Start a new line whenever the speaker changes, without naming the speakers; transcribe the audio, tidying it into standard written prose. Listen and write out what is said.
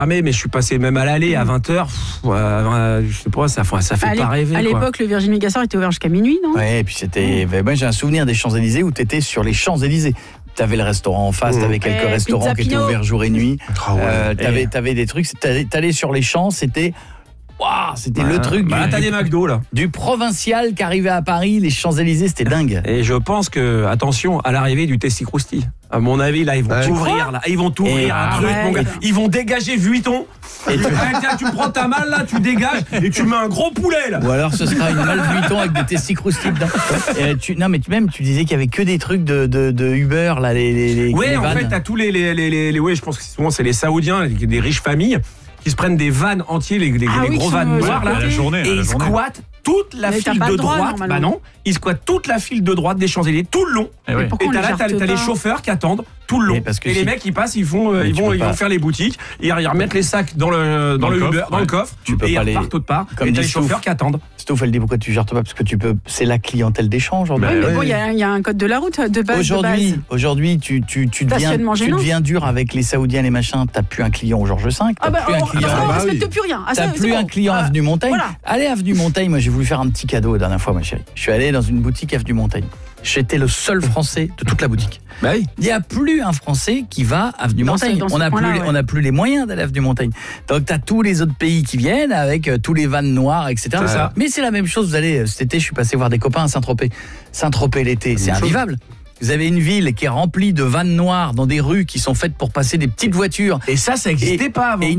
Ah mais je suis passé même à l'aller à 20h. Je sais pas, ça fait pas rêver.
À l'époque, le Virgin Megastore était ouvert jusqu'à minuit, non ?
Ouais, et puis c'était. Moi, j'ai un souvenir des Champs-Élysées où tu étais sur les Champs-Élysées. T'avais le restaurant en face, t'avais quelques restaurants qui étaient ouverts jour et nuit. T'avais des trucs, t'allais sur les champs, c'était le truc
t'as des McDo là.
Du provincial qui arrivait à Paris, les Champs-Élysées, c'était dingue.
Et je pense que, attention, à l'arrivée du Tessie Crousti, à mon avis, là, ils vont t'ouvrir, là. Ils vont t'ouvrir un truc, mon gars. Ils vont dégager Vuitton. Et tu prends ta malle, là, tu dégages et tu mets un gros poulet, là.
Ou alors, ce sera une malle Vuitton avec des Tessie Crousti dedans. Tu disais qu'il y avait que des trucs de Uber, là, les
ouais, en
vannes.
fait, t'as tous les je pense que souvent, c'est les Saoudiens, des riches familles, qui se prennent des vannes entiers, les gros vannes noirs, là. Et ils squattent toute la file de droite. Bah non, ils squattent toute la file de droite des Champs-Élysées, tout le long. Et t'as les chauffeurs qui attendent tout le long. Et les mecs, ils passent, ils vont faire les boutiques, ils remettent les sacs dans le Uber, dans le coffre, et ils repartent autre part. Et t'as les chauffeurs qui attendent.
Stouff, elle dit pourquoi tu gères pas, parce que c'est la clientèle d'échange.
Oui, mais bon, il y a un code de la route de base.
Aujourd'hui, tu deviens dur avec les Saoudiens, les machins. T'as plus un client au Georges V. T'as
plus rien.
T'as plus un client avenue Montaigne. Allez, avenue Montaigne, moi j'ai voulu faire un petit cadeau la dernière fois, ma chérie. Je suis allé dans une boutique avenue Montaigne. J'étais le seul Français de toute la boutique.
Bah oui.
Il n'y a plus un Français qui va avenue Montaigne. On n'a plus les moyens d'aller avenue Montaigne. Donc tu as tous les autres pays qui viennent avec tous les vannes noires, etc.
C'est ça.
Mais c'est la même chose. Vous allez cet été, je suis passé voir des copains à Saint-Tropez. Saint-Tropez l'été, c'est invivable. Vous avez une ville qui est remplie de vannes noires dans des rues qui sont faites pour passer des petites voitures.
Et ça n'existait pas avant.